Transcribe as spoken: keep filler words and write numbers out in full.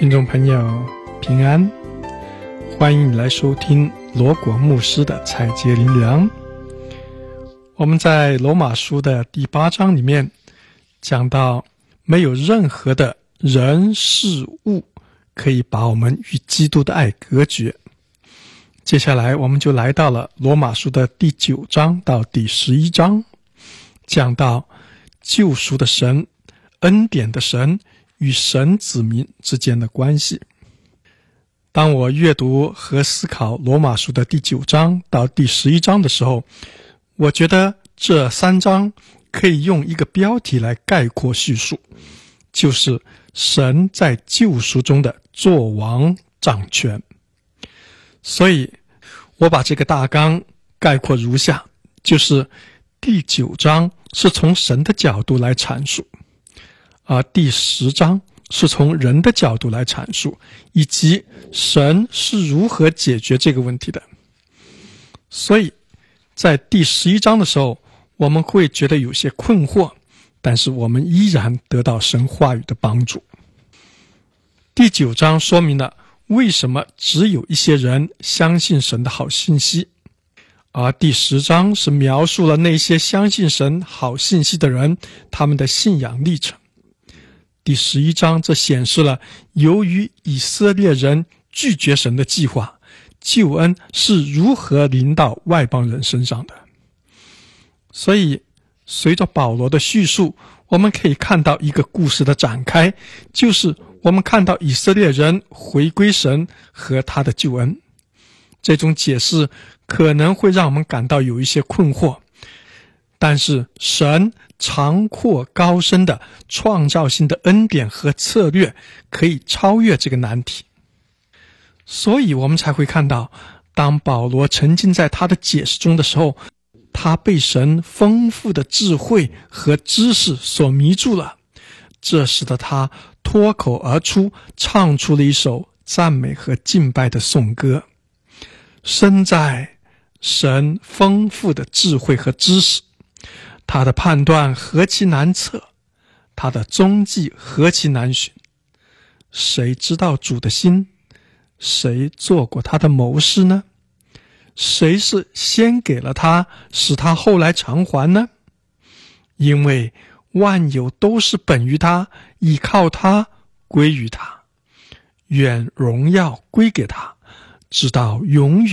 听众朋友平安，欢迎你来收听罗果牧师的采洁灵粮。我们在罗马书的第八章里面讲到，没有任何的人事物可以把我们与基督的爱隔绝。接下来我们就来到了罗马书的第九章到第十一章，讲到救赎的神、恩典的神与神子民之间的关系。当我阅读和思考罗马书的第九章到第十一章的时候，我觉得这三章可以用一个标题来概括叙述，就是神在救赎中的作王掌权。所以我把这个大纲概括如下，就是第九章是从神的角度来阐述，而第十章是从人的角度来阐述，以及神是如何解决这个问题的。所以在第十一章的时候，我们会觉得有些困惑，但是我们依然得到神话语的帮助。第九章说明了为什么只有一些人相信神的好信息，而第十章是描述了那些相信神好信息的人他们的信仰历程。第十一章则显示了由于以色列人拒绝神的计划，救恩是如何临到外邦人身上的。所以随着保罗的叙述，我们可以看到一个故事的展开，就是我们看到以色列人回归神和他的救恩。这种解释可能会让我们感到有一些困惑，但是神长阔高深的创造性的恩典和策略可以超越这个难题。所以我们才会看到，当保罗沉浸在他的解释中的时候，他被神丰富的智慧和知识所迷住了，这使得他脱口而出唱出了一首赞美和敬拜的颂歌。身在神丰富的智慧和知识，他的判断何其难测，他的踪迹何其难寻。谁知道主的心？谁做过他的谋士呢？谁是先给了他，使他后来偿还呢？因为万有都是本于他，倚靠他，归于他，愿荣耀归给他，直到永远。